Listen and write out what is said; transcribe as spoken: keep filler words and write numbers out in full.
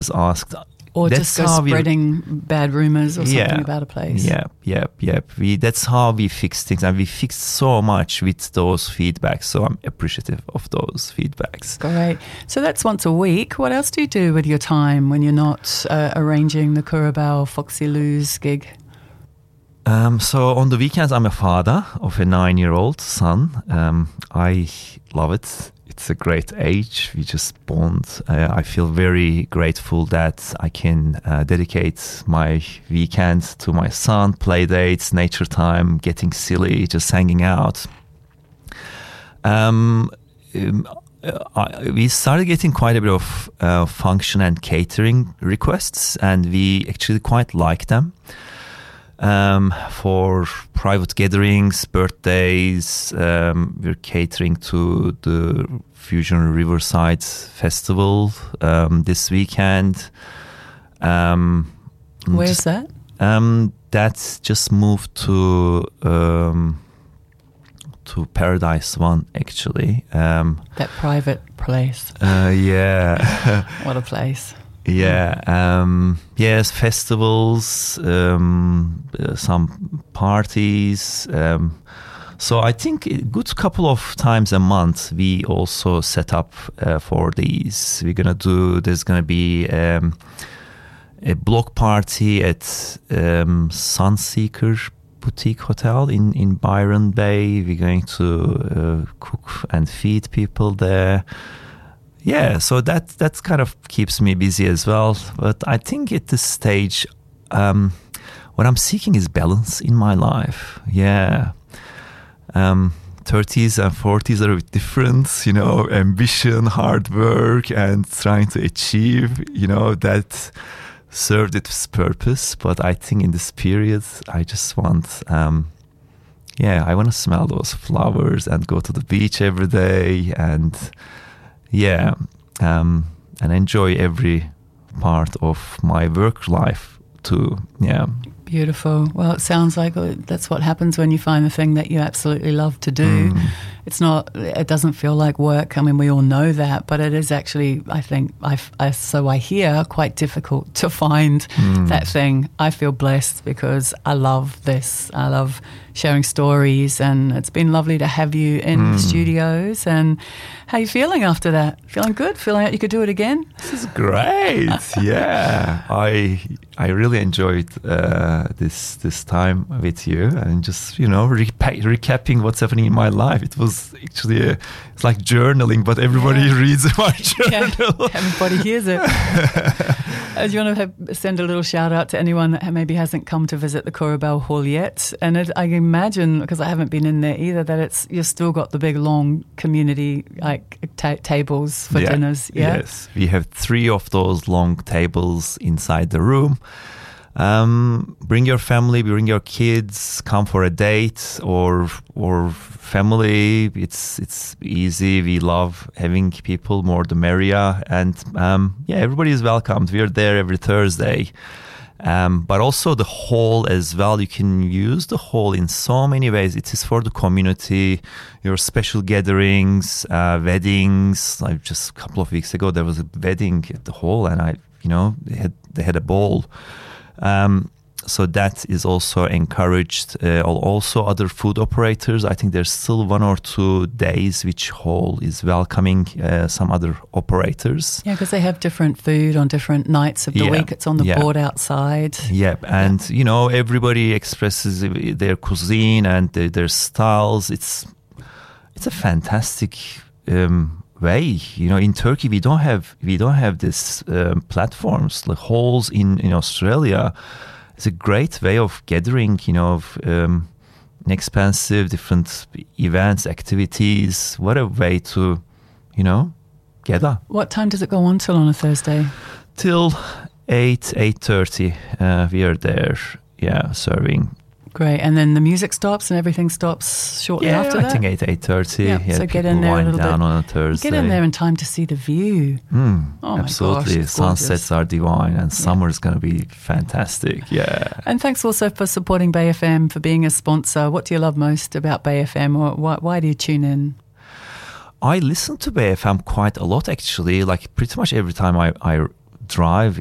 asked. Or That's just go how we- spreading bad rumours or something Yeah. about a place. Yeah, yeah, yeah. We, that's how we fix things, and we fixed so much with those feedbacks. So I'm appreciative of those feedbacks. Great. So that's once a week. What else do you do with your time when you're not uh, arranging the Curacao Foxy Lou's gig? Um, so on the weekends, I'm a father of a nine-year-old son. Um, I love it. It's a great age. We just bond. Uh, I feel very grateful that I can uh, dedicate my weekend to my son, play dates, nature time, getting silly, just hanging out. Um, um, I, we started getting quite a bit of uh, function and catering requests, and we actually quite like them. Um, for private gatherings, birthdays, um, we're catering to the Fusion Riverside Festival um, this weekend. Um, Where's just, that? Um, that's just moved to um, to Paradise One, actually. Um, That private place. uh, yeah. What a place. Yeah, um, yes, festivals, um, uh, some parties. Um, so I think a good couple of times a month we also set up uh, for these. We're gonna do. There's gonna be um, a block party at um, Sunseeker Boutique Hotel in in Byron Bay. We're going to uh, cook and feed people there. Yeah, so that that kind of keeps me busy as well. But I think at this stage, um, what I'm seeking is balance in my life. Yeah, um, thirties and forties are a bit different. You know, ambition, hard work, and trying to achieve. You know, that served its purpose. But I think in this period, I just want. Um, yeah, I want to smell those flowers and go to the beach every day and. Yeah, um, and enjoy every part of my work life too. Yeah. Beautiful. Well, it sounds like that's what happens when you find the thing that you absolutely love to do. Mm. It's not, it doesn't feel like work. I mean, we all know that, but it is actually, I think, I, I so I hear, quite difficult to find Mm. that thing. I feel blessed because I love this. I love sharing stories, and it's been lovely to have you in Mm. the studios. And how are you feeling after that? Feeling good? Feeling like you could do it again? This is great. Yeah, I I really enjoyed uh, this this time with you, and just you know reca- recapping what's happening in my life. It was actually a, it's like journaling, but everybody Yeah. reads my journal. Yeah, everybody hears it. Uh, do you want to have, send a little shout out to anyone that maybe hasn't come to visit the Curacao Hall yet? And it, I imagine, because I haven't been in there either, that it's you've still got the big long community like ta- tables for Yeah. dinners. Yeah. Yes, we have three of those long tables inside the room. Um, bring your family, bring your kids, come for a date or or family. It's it's easy. We love having people, more the merrier, and um, yeah, everybody is welcomed. We are there every Thursday. Um, but also the hall as well. You can use the hall in so many ways. It is for the community, your special gatherings, uh, weddings. Like just a couple of weeks ago, there was a wedding at the hall, and I, you know, they had they had a ball. Um, so that is also encouraged. Uh, also, other food operators. I think there's still one or two days which hall is welcoming uh, some other operators. Yeah, because they have different food on different nights of the Yeah, week. It's on the yeah. board outside. Yep, and you know everybody expresses their cuisine and their, their styles. It's it's a fantastic um, way. You know, in Turkey we don't have we don't have this um, platforms like halls in in Australia. It's a great way of gathering. You know, of, um, inexpensive different events, activities. What a way to, you know, gather. What time does it go on till on a Thursday? Till eight, eight thirty, uh, we are there. Yeah, serving. Great. And then the music stops and everything stops shortly Yeah, after I that? think eight, eight thirty. Yeah, Yeah, so get people in there a wind little down bit. on a Thursday. Get in there in time to see the view. Mm, Oh my absolutely. gosh, it's Sunsets gorgeous. are divine, and summer is going to be fantastic. Yeah. And thanks also for supporting Bay F M, for being a sponsor. What do you love most about Bay F M, or why, why do you tune in? I listen to Bay F M quite a lot, actually. Like pretty much every time I, I drive